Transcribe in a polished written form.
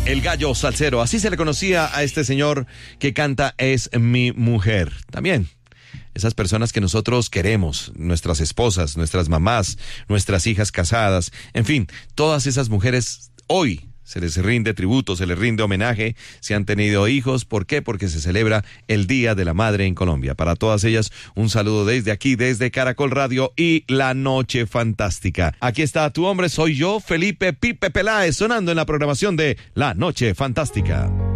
El gallo salsero, así se le conocía a este señor que canta Es mi mujer. También esas personas que nosotros queremos, nuestras esposas, nuestras mamás, nuestras hijas casadas, en fin, todas esas mujeres hoy se les rinde tributo, se les rinde homenaje, si han tenido hijos. ¿Por qué? Porque se celebra el Día de la Madre en Colombia. Para todas ellas, un saludo desde aquí, desde Caracol Radio y La Noche Fantástica. Aquí está tu hombre, soy yo, Felipe Pipe Peláez, sonando en la programación de La Noche Fantástica.